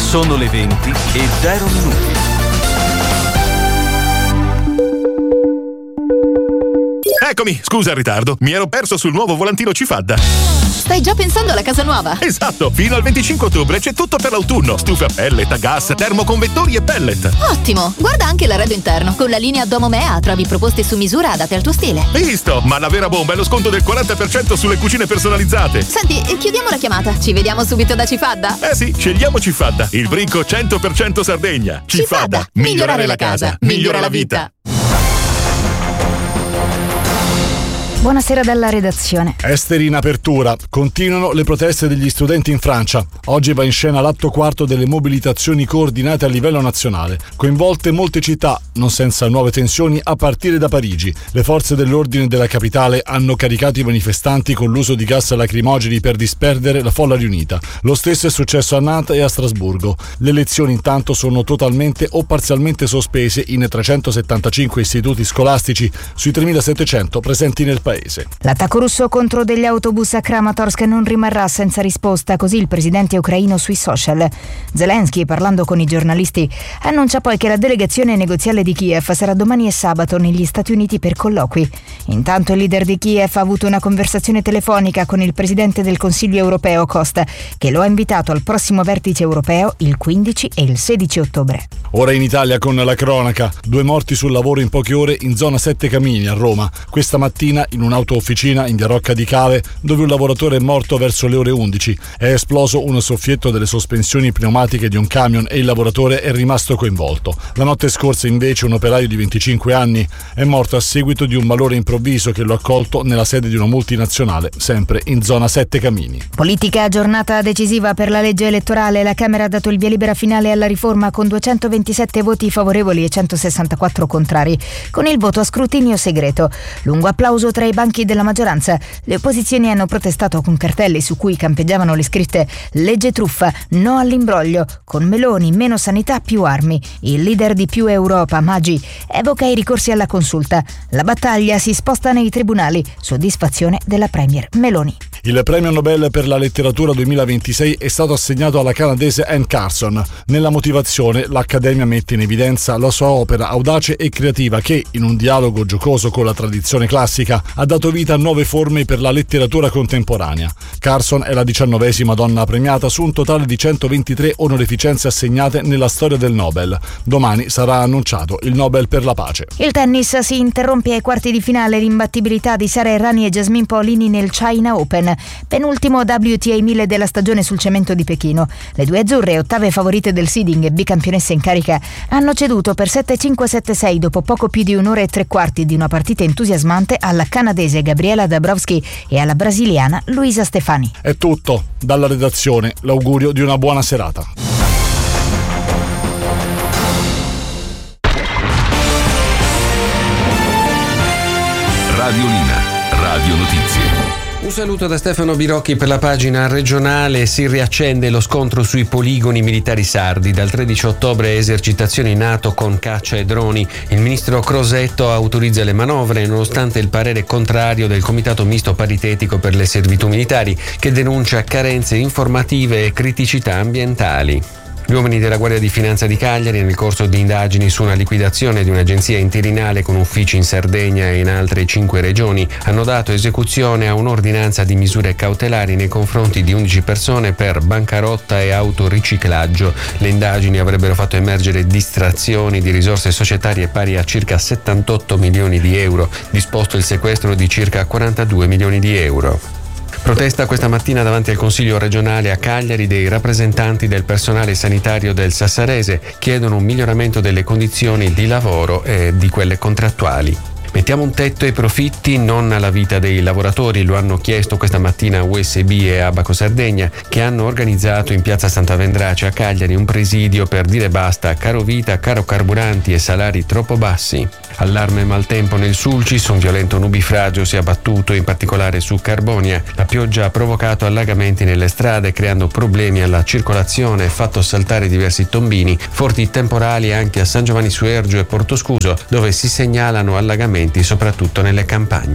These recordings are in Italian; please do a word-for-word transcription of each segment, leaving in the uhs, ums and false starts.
Sono le venti e zero minuti. Eccomi, scusa il ritardo, mi ero perso sul nuovo volantino Cifadda. Stai già pensando alla casa nuova? Esatto, fino al venticinque ottobre c'è tutto per l'autunno. Stufe a pellet, a gas, termoconvettori e pellet. Ottimo, guarda anche l'arredo interno. Con la linea Domomea trovi proposte su misura adatte al tuo stile. Visto, ma la vera bomba è lo sconto del quaranta per cento sulle cucine personalizzate. Senti, chiudiamo la chiamata, ci vediamo subito da Cifadda? Eh sì, scegliamo Cifadda, il brinco cento per cento Sardegna. Cifadda, Cifadda. migliorare la casa, migliora la vita. Buonasera dalla redazione. Esteri in apertura. Continuano le proteste degli studenti in Francia. Oggi va in scena l'atto quarto delle mobilitazioni coordinate a livello nazionale. Coinvolte molte città, non senza nuove tensioni, a partire da Parigi. Le forze dell'ordine della capitale hanno caricato i manifestanti con l'uso di gas lacrimogeni per disperdere la folla riunita. Lo stesso è successo a Nantes e a Strasburgo. Le lezioni intanto sono totalmente o parzialmente sospese in trecentosettantacinque istituti scolastici sui tremilasettecento presenti nel paese. L'attacco russo contro degli autobus a Kramatorsk non rimarrà senza risposta, così il presidente ucraino sui social. Zelensky, parlando con i giornalisti, annuncia poi che la delegazione negoziale di Kiev sarà domani e sabato negli Stati Uniti per colloqui. Intanto il leader di Kiev ha avuto una conversazione telefonica con il presidente del Consiglio europeo Costa, che lo ha invitato al prossimo vertice europeo il quindici e il sedici ottobre. Ora in Italia con la cronaca. Due morti sul lavoro in poche ore in zona Sette Camini a Roma. Questa mattina in un'auto-officina in via Rocca di Cave, dove un lavoratore è morto verso le ore undici. È esploso un soffietto delle sospensioni pneumatiche di un camion e il lavoratore è rimasto coinvolto. La notte scorsa invece un operaio di venticinque anni è morto a seguito di un malore improvviso che lo ha colto nella sede di una multinazionale, sempre in zona Sette Camini. Politica, giornata decisiva per la legge elettorale. La Camera ha dato il via libera finale alla riforma con duecentoventisette voti favorevoli e centosessantaquattro contrari, con il voto a scrutinio segreto. Lungo applauso tra i banchi della maggioranza. Le opposizioni hanno protestato con cartelli su cui campeggiavano le scritte "Legge truffa, no all'imbroglio", con Meloni, meno sanità, più armi. Il leader di Più Europa, Maggi, evoca i ricorsi alla consulta. La battaglia si sposta nei tribunali, soddisfazione della premier Meloni. Il premio Nobel per la letteratura duemilaventisei è stato assegnato alla canadese Anne Carson. Nella motivazione l'Accademia mette in evidenza la sua opera audace e creativa che, in un dialogo giocoso con la tradizione classica, ha dato vita a nuove forme per la letteratura contemporanea. Carson è la diciannovesima donna premiata su un totale di centoventitré onorificenze assegnate nella storia del Nobel. Domani sarà annunciato il Nobel per la pace. Il tennis si interrompe ai quarti di finale, l'imbattibilità di Sara Errani e Jasmine Paolini nel China Open, penultimo W T A mille della stagione sul cemento di Pechino. Le due azzurre, ottave favorite del seeding e bicampionesse in carica, hanno ceduto per sette cinque sette sei dopo poco più di un'ora e tre quarti di una partita entusiasmante alla canadese Gabriela Dabrowski e alla brasiliana Luisa Stefani. È tutto. Dalla redazione l'augurio di una buona serata. Radiolina, Radio Notizie. Un saluto da Stefano Birocchi per la pagina regionale. Si riaccende lo scontro sui poligoni militari sardi. Dal tredici ottobre esercitazioni NATO con caccia e droni. Il ministro Crosetto autorizza le manovre nonostante il parere contrario del Comitato Misto Paritetico per le Servitù Militari, che denuncia carenze informative e criticità ambientali. Gli uomini della Guardia di Finanza di Cagliari, nel corso di indagini su una liquidazione di un'agenzia interinale con uffici in Sardegna e in altre cinque regioni, hanno dato esecuzione a un'ordinanza di misure cautelari nei confronti di undici persone per bancarotta e autoriciclaggio. Le indagini avrebbero fatto emergere distrazioni di risorse societarie pari a circa settantotto milioni di euro, disposto il sequestro di circa quarantadue milioni di euro. Protesta questa mattina davanti al Consiglio regionale a Cagliari dei rappresentanti del personale sanitario del Sassarese. Chiedono un miglioramento delle condizioni di lavoro e di quelle contrattuali. Mettiamo un tetto ai profitti, non alla vita dei lavoratori, lo hanno chiesto questa mattina U S B e Abaco Sardegna, che hanno organizzato in piazza Santa Vendrace a Cagliari un presidio per dire basta a caro vita, caro carburanti e salari troppo bassi. Allarme maltempo nel Sulcis, un violento nubifragio si è abbattuto in particolare su Carbonia. La pioggia ha provocato allagamenti nelle strade, creando problemi alla circolazione e fatto saltare diversi tombini. Forti temporali anche a San Giovanni Suergio e Portoscuso, dove si segnalano allagamenti soprattutto nelle campagne.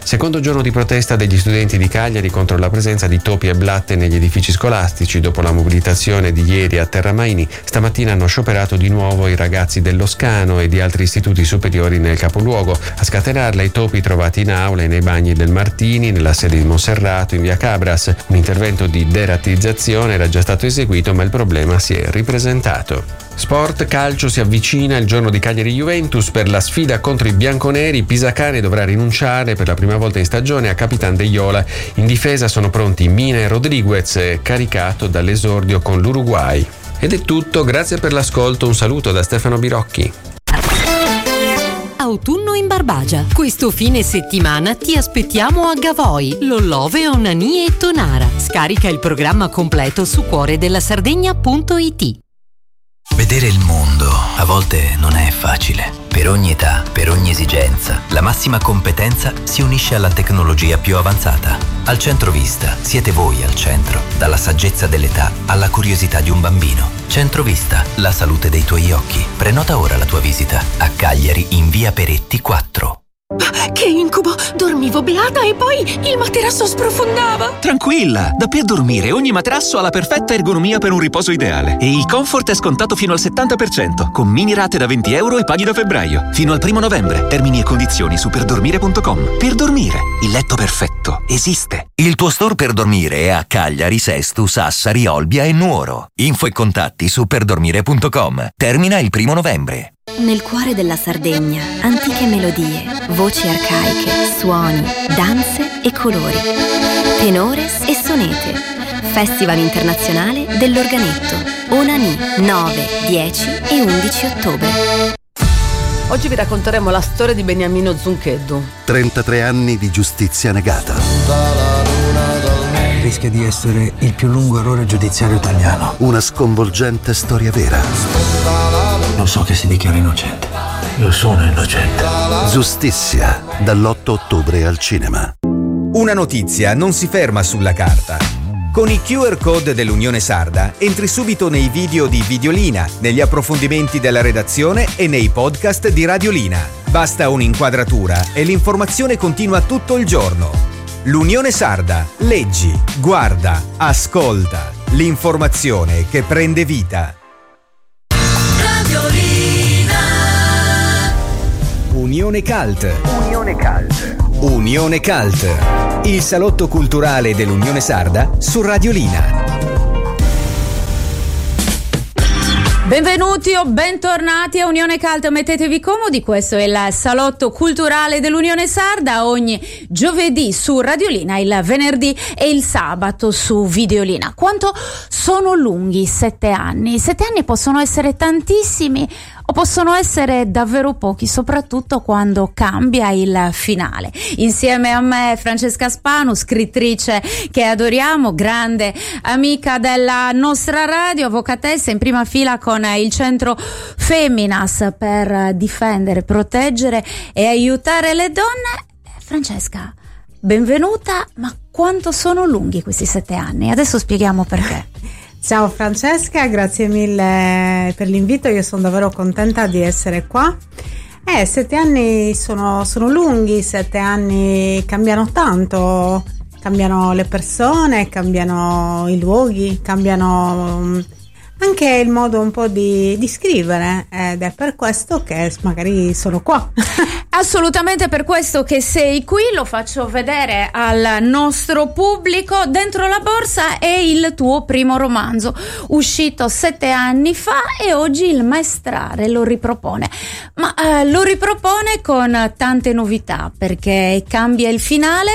Secondo giorno di protesta degli studenti di Cagliari contro la presenza di topi e blatte negli edifici scolastici. Dopo la mobilitazione di ieri a Terramaini, stamattina hanno scioperato di nuovo i ragazzi dello Scano e di altri istituti superiori nel capoluogo. A scatenarla i topi trovati in aula e nei bagni del Martini, nella sede di Monserrato, in via Cabras. Un intervento di deratizzazione era già stato eseguito, ma il problema si è ripresentato. Sport, calcio, si avvicina il giorno di Cagliari-Juventus. Per la sfida contro i bianconeri, Pisacane dovrà rinunciare per la prima volta in stagione a Capitan Deiola. In difesa sono pronti Mina e Rodriguez, caricato dall'esordio con l'Uruguay. Ed è tutto, grazie per l'ascolto, un saluto da Stefano Birocchi. Autunno in Barbagia. Questo fine settimana ti aspettiamo a Gavoi, Lollove, Onanie e Tonara. Scarica il programma completo su cuore della sardegna punto it. Vedere il mondo a volte non è facile. Per ogni età, per ogni esigenza, la massima competenza si unisce alla tecnologia più avanzata. Al Centrovista siete voi al centro, dalla saggezza dell'età alla curiosità di un bambino. Centrovista, la salute dei tuoi occhi. Prenota ora la tua visita a Cagliari in via Peretti quattro. Che incubo! Dormivo beata e poi il materasso sprofondava! Tranquilla! Da Per Dormire ogni materasso ha la perfetta ergonomia per un riposo ideale. E il comfort è scontato fino al settanta per cento, con mini rate da venti euro e paghi da febbraio. Fino al primo novembre. Termini e condizioni su perdormire punto com. Per Dormire, il letto perfetto esiste. Il tuo store Per Dormire è a Cagliari, Sesto, Sassari, Olbia e Nuoro. Info e contatti su perdormire punto com. Termina il primo novembre. Nel cuore della Sardegna, antiche melodie, voci arcaiche, suoni, danze e colori, tenores e sonete. Festival internazionale dell'organetto, Onani, nove, dieci e undici ottobre. Oggi vi racconteremo la storia di Beniamino Zuncheddu. trentatré anni di giustizia negata. Rischia di essere il più lungo errore giudiziario italiano. Una sconvolgente storia vera. Lo so che si dichiara innocente. Io sono innocente. Giustizia, dall'otto ottobre al cinema. Una notizia non si ferma sulla carta. Con i Q R code dell'Unione Sarda entri subito nei video di Videolina, negli approfondimenti della redazione e nei podcast di Radiolina. Basta un'inquadratura e l'informazione continua tutto il giorno. L'Unione Sarda. Leggi, guarda, ascolta. L'informazione che prende vita. Unione Cult. Unione Cult. Unione Cult. Il salotto culturale dell'Unione Sarda su Radiolina. Benvenuti o bentornati a Unione Cult, mettetevi comodi, questo è il salotto culturale dell'Unione Sarda, ogni giovedì su Radiolina, il venerdì e il sabato su Videolina. Quanto sono lunghi sette anni? Sette anni possono essere tantissimi o possono essere davvero pochi, soprattutto quando cambia il finale. Insieme a me Francesca Spanu, scrittrice che adoriamo, grande amica della nostra radio, avvocatessa in prima fila con il centro Feminas per difendere, proteggere e aiutare le donne. Francesca, benvenuta, ma quanto sono lunghi questi sette anni? Adesso spieghiamo perché. Ciao Francesca, grazie mille per l'invito, io sono davvero contenta di essere qua. Eh, sette anni sono, sono lunghi, sette anni cambiano tanto, cambiano le persone, cambiano i luoghi, cambiano anche il modo un po' di, di scrivere, ed è per questo che magari sono qua. Assolutamente per questo che sei qui, lo faccio vedere al nostro pubblico. Dentro la borsa è il tuo primo romanzo, uscito sette anni fa e oggi il Maestrale lo ripropone. Ma eh, lo ripropone con tante novità, perché cambia il finale,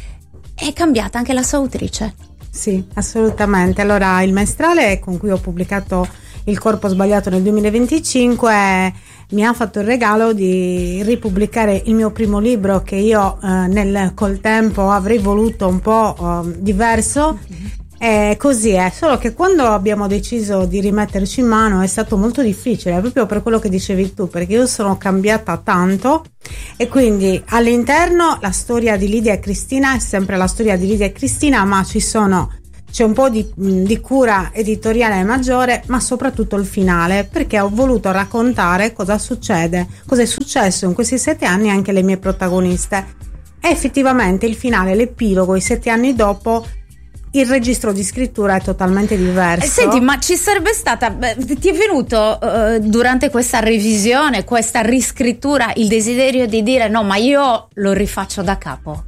è cambiata anche la sua autrice. Sì, assolutamente. Allora, il Maestrale, con cui ho pubblicato Il corpo sbagliato nel duemilaventicinque, mi ha fatto il regalo di ripubblicare il mio primo libro, che io eh, nel col tempo avrei voluto un po' eh, diverso. Mm-hmm. E così è, solo che quando abbiamo deciso di rimetterci in mano è stato molto difficile, proprio per quello che dicevi tu, perché io sono cambiata tanto e quindi all'interno la storia di Lidia e Cristina è sempre la storia di Lidia e Cristina, ma ci sono c'è un po' di, di cura editoriale maggiore, ma soprattutto il finale, perché ho voluto raccontare cosa succede, cosa è successo in questi sette anni anche alle mie protagoniste. E effettivamente il finale, l'epilogo, i sette anni dopo, il registro di scrittura è totalmente diverso. Eh, senti, ma ci sarebbe stata, beh, ti è venuto uh, durante questa revisione, questa riscrittura, il desiderio di dire no, ma io lo rifaccio da capo?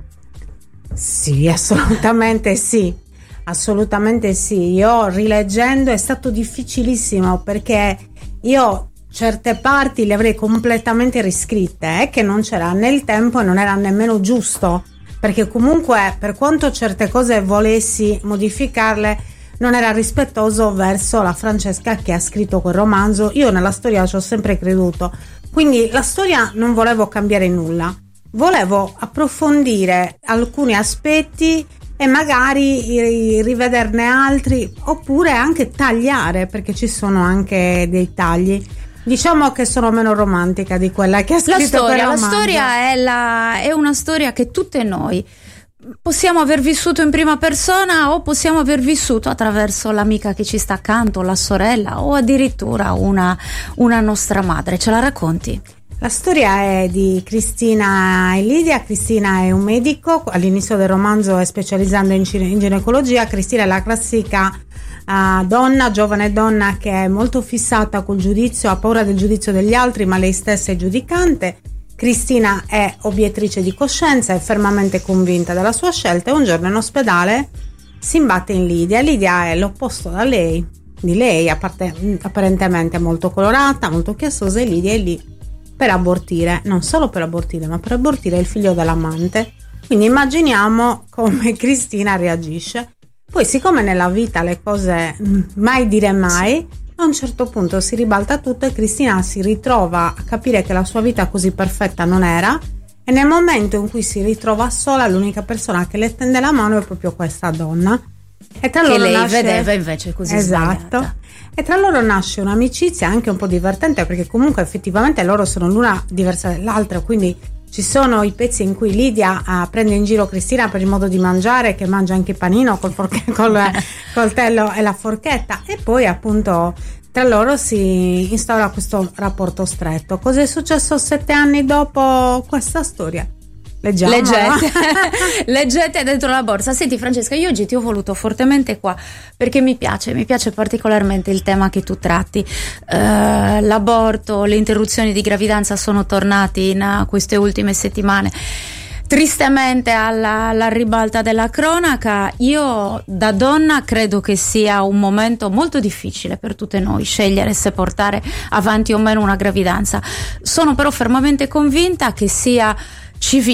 Sì, assolutamente sì, assolutamente sì. Io rileggendo è stato difficilissimo, perché io certe parti le avrei completamente riscritte, eh, che non c'era né il tempo e non era nemmeno giusto, perché comunque per quanto certe cose volessi modificarle non era rispettoso verso la Francesca che ha scritto quel romanzo. Io nella storia ci ho sempre creduto, quindi la storia non volevo cambiare nulla, volevo approfondire alcuni aspetti e magari rivederne altri, oppure anche tagliare, perché ci sono anche dei tagli. Diciamo che sono meno romantica di quella che ha scritto la storia. quel La romanzo. storia è, la, è una storia che tutte noi possiamo aver vissuto in prima persona, o possiamo aver vissuto attraverso l'amica che ci sta accanto, la sorella, o addirittura una, una nostra madre. Ce la racconti? La storia è di Cristina e Lidia. Cristina è un medico, all'inizio del romanzo è specializzando in, in ginecologia. Cristina è la classica uh, donna, giovane donna che è molto fissata col giudizio, ha paura del giudizio degli altri, ma lei stessa è giudicante. Cristina è obiettrice di coscienza, è fermamente convinta della sua scelta, e un giorno in ospedale si imbatte in Lidia. Lidia è l'opposto da lei, di lei, apparte, apparentemente molto colorata, molto chiassosa, e Lidia è lì per abortire, non solo per abortire, ma per abortire il figlio dell'amante. Quindi immaginiamo come Cristina reagisce. Poi, siccome nella vita le cose mai dire mai, a un certo punto si ribalta tutto e Cristina si ritrova a capire che la sua vita così perfetta non era, e nel momento in cui si ritrova sola, l'unica persona che le tende la mano è proprio questa donna. E tra che loro lei nasce... vedeva invece così esatto sbagliata. E tra loro nasce un'amicizia anche un po' divertente, perché comunque effettivamente loro sono l'una diversa dall'altra, quindi ci sono i pezzi in cui Lidia uh, prende in giro Cristina per il modo di mangiare, che mangia anche il panino col forche- col coltello e la forchetta, e poi appunto tra loro si instaura questo rapporto stretto. Cosa è successo sette anni dopo questa storia? Leggiamo. Leggete. Leggete dentro la borsa. Senti Francesca, io oggi ti ho voluto fortemente qua perché mi piace, mi piace particolarmente il tema che tu tratti. Uh, l'aborto, le interruzioni di gravidanza sono tornati in uh, queste ultime settimane tristemente alla, alla ribalta della cronaca. Io da donna credo che sia un momento molto difficile per tutte noi scegliere se portare avanti o meno una gravidanza. Sono però fermamente convinta che sia civile